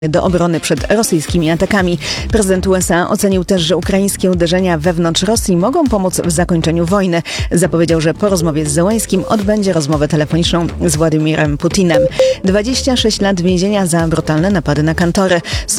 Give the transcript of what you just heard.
do obrony przed rosyjskimi atakami. Prezydent USA ocenił też, że ukraińskie uderzenia wewnątrz Rosji mogą pomóc w zakończeniu wojny. Zapowiedział, że po rozmowie z Zełenськim odbędzie rozmowę telefoniczną z Władimirem Putinem. 26 lat więzienia za brutalne napady na kantory.